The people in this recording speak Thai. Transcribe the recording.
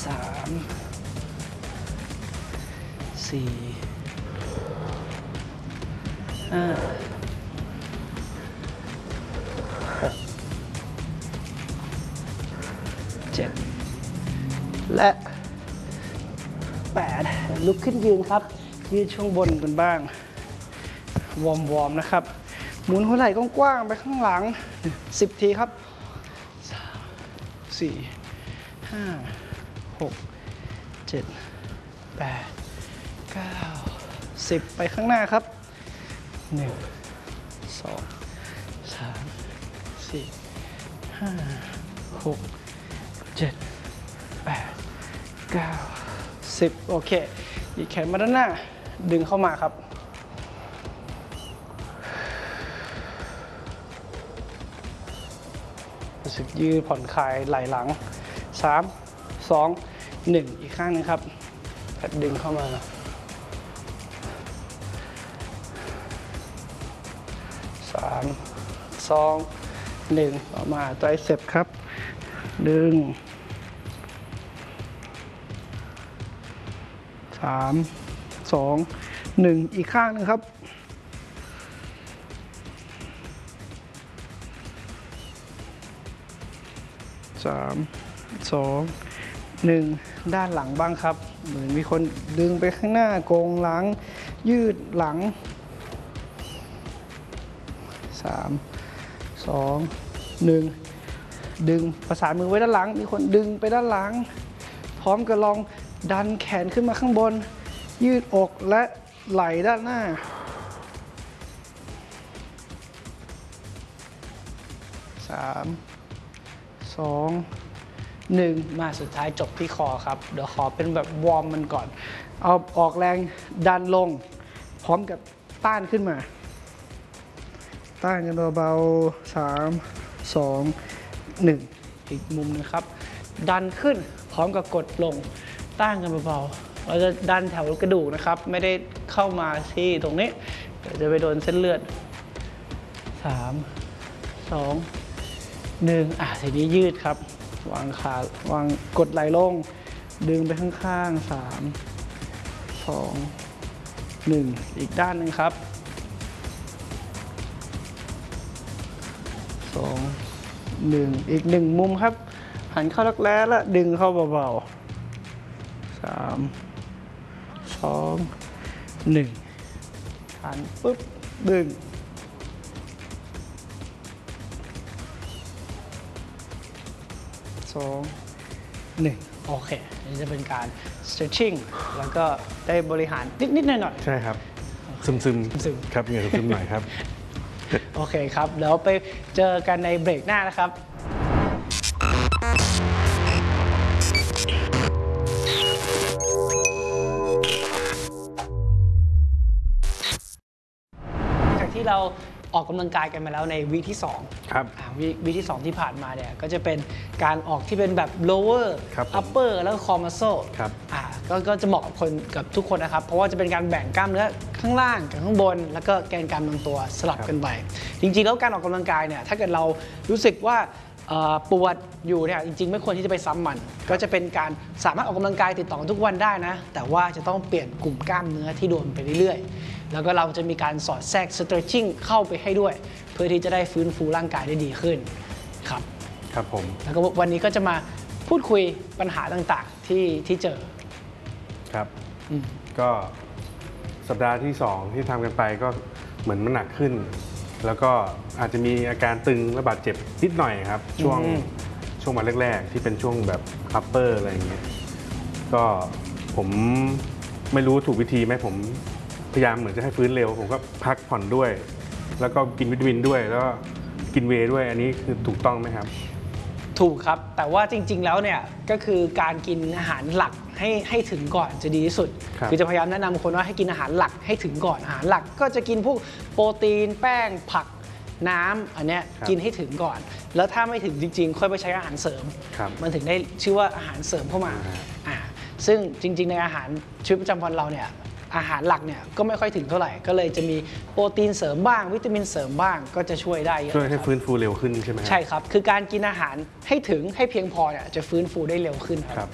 3 4 5 6 7และ8ลุกขึ้นยืนครับยืดช่วงบนกันบ้างวอร์มนะครับหมุนหัวไหล่กว้างๆไปข้างหลัง10 ทีครับ3 4 5 6 7 8 9 10ไปข้างหน้าครับ1 2 3 4 5 6 7 8 9 10โอเคอีกแขนมาด้านหน้าดึงเข้ามาครับรู้สึกยืดผ่อนคลายไหล่หลัง3 2 1อีกข้างนึงครับดึงเข้ามา3 2 1ออกมาไตรเซปครับดึง3 2 1อีกข้างนึงครับ3 2 1ด้านหลังบ้างครับเหมือนมีคนดึงไปข้างหน้าโกงหลังยืดหลัง3 2 1ดึงประสานมือไว้ด้านหลังมีคนดึงไปด้านหลังพร้อมกับลองดันแขนขึ้นมาข้างบนยืดอกและไหล่ด้านหน้า3 2 1มาสุดท้ายจบที่คอครับเดี๋ยวขอเป็นแบบวอร์มมันก่อนเอาออกแรงดันลงพร้อมกับต้านขึ้นมาต้านกันเบาๆ3 2 1อีกมุมนึงครับดันขึ้นพร้อมกับกดลงต้านกันเบาๆเราจะดันแถวกระดูกนะครับไม่ได้เข้ามาที่ตรงนี้เดี๋ยวจะไปโดนเส้นเลือด3 2 1ทีนี้ยืดครับวางขาวางกดไหล่ลงดึงไปข้างๆ3 2 1อีกด้านหนึ่งครับ2 1อีก1มุมครับหันเข้ารักแร้แล้วดึงเข้าเบาๆ3 2 1หันปุ๊บดึง2 1โอเคนี่จะเป็นการ stretching แล้วก็ได้บริหารนิดๆหน่อยๆใช่ครับซึมครับเหงื่อซึมหน่อยครับโอเคครับเดี๋ยวไปเจอกันในเบรกหน้านะครับจากที่เราออกกำลังกายกันมาแล้วในวีคที่2 ครับวีคที่2ที่ผ่านมาเนี่ยก็จะเป็นการออกที่เป็นแบบ lower upper แล้วก็ core muscle ครับก็จะเหมาะกับทุกคนนะครับเพราะว่าจะเป็นการแบ่งกล้ามเนื้อข้างล่างกับข้างบนแล้วก็แกนกรามลำตัวสลับกันไปจริงๆแล้วการออกกำลังกายเนี่ยถ้าเกิดเรารู้สึกว่าปวดอยู่เนี่ยจริงๆไม่ควรที่จะไปซ้ำมันก็จะเป็นการสามารถออกกำลังกายติดต่อกันทุกวันได้นะแต่ว่าจะต้องเปลี่ยนกลุ่มกล้ามเนื้อที่โดนไปเรื่อยๆแล้วก็เราจะมีการสอดแทรก stretching เข้าไปให้ด้วยเพื่อที่จะได้ฟื้นฟูร่างกายได้ดีขึ้นครับผมแล้วก็วันนี้ก็จะมาพูดคุยปัญหาต่างๆที่เจอครับก็สัปดาห์ที่2ที่ทำกันไปก็เหมือนมันหนักขึ้นแล้วก็อาจจะมีอาการตึงและบาดเจ็บนิดหน่อยครับช่วงวันแรกๆที่เป็นช่วงแบบ upper อะไรอย่างเงี้ยก็ผมไม่รู้ถูกวิธีไหมผมพยายามเหมือนจะให้ฟื้นเร็วผมก็พักผ่อนด้วยแล้วก็กินวิตามินด้วยแล้วก็กินเวย์ด้วยอันนี้คือถูกต้องไหมครับถูกครับแต่ว่าจริงๆแล้วเนี่ยก็คือการกินอาหารหลักให้ถึงก่อนจะดีที่สุดคือจะพยายามแนะนำคนว่าให้กินอาหารหลักให้ถึงก่อนอาหารหลักก็จะกินพวกโปรตีนแป้งผักน้ำอันเนี้ยกินให้ถึงก่อนแล้วถ้าไม่ถึงจริงๆค่อยไปใช้อาหารเสริมมันถึงได้ชื่อว่าอาหารเสริมเข้ามาซึ่งจริงๆในอาหารชีวิตประจำวันเราเนี่ยอาหารหลักเนี่ยก็ไม่ค่อยถึงเท่าไหร่ก็เลยจะมีโปรตีนเสริมบ้างวิตามินเสริมบ้างก็จะช่วยได้เยอะช่วยให้ฟื้นฟูเร็วขึ้นใช่ไหมใช่ครับคือการกินอาหารให้ถึงให้เพียงพอเนี่ยจะฟื้นฟูได้เร็วขึ้นครับ